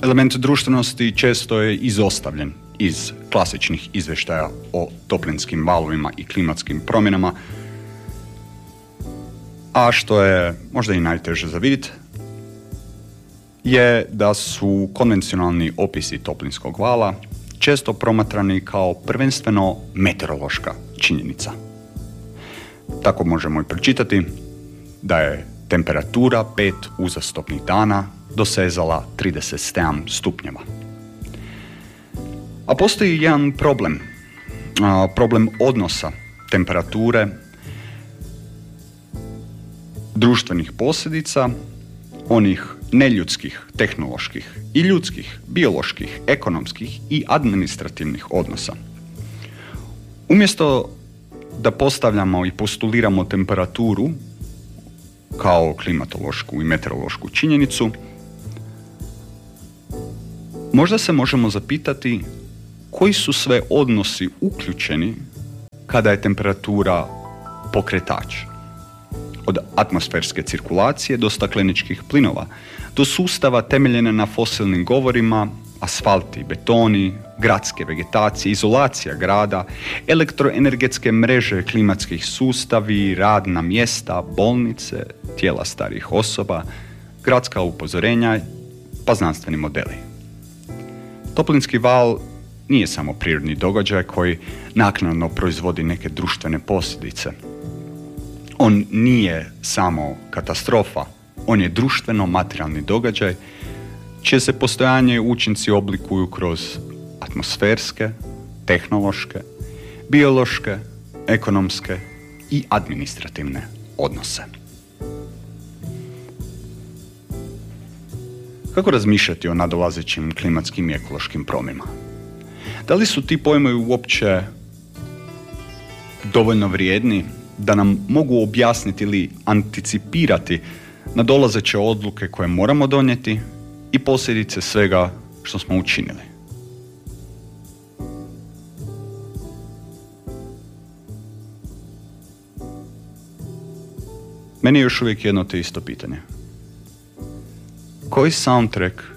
Element društvenosti često je izostavljen iz klasičnih izvještaja o toplinskim valovima i klimatskim promjenama, a što je možda i najteže za vidjeti, je da su konvencionalni opisi toplinskog vala često promatrani kao prvenstveno meteorološka činjenica. Tako možemo i pročitati da je temperatura 5 uzastopnih dana dosezala 37 stupnjeva. A postoji jedan problem odnosa temperature, društvenih posljedica, onih neljudskih, tehnoloških i ljudskih, bioloških, ekonomskih i administrativnih odnosa. Umjesto da postavljamo i postuliramo temperaturu kao klimatološku i meteorološku činjenicu, možda se možemo zapitati koji su sve odnosi uključeni kada je temperatura pokretač. Od atmosferske cirkulacije do stakleničkih plinova, do sustava temeljene na fosilnim govorima, asfalti, betoni, gradske vegetacije, izolacija grada, elektroenergetske mreže klimatskih sustavi, radna mjesta, bolnice, tijela starijih osoba, gradska upozorenja, pa znanstveni modeli. Toplinski val nije samo prirodni događaj koji naknadno proizvodi neke društvene posljedice. On nije samo katastrofa, on je društveno-materijalni događaj čije se postojanje i učinci oblikuju kroz atmosferske, tehnološke, biološke, ekonomske i administrativne odnose. Kako razmišljati o nadolazećim klimatskim i ekološkim promjenama? Da li su ti pojmovi uopće dovoljno vrijedni da nam mogu objasniti ili anticipirati nadolazeće odluke koje moramo donijeti i posljedice svega što smo učinili? Meni je još uvijek jedno te isto pitanje. Koji soundtrack